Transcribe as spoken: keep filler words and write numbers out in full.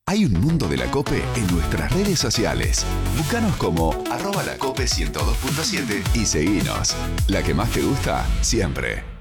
Hay un mundo de la COPE en nuestras redes sociales. Búscanos como arroba la cope ciento dos punto siete y seguinos. La que más te gusta, siempre.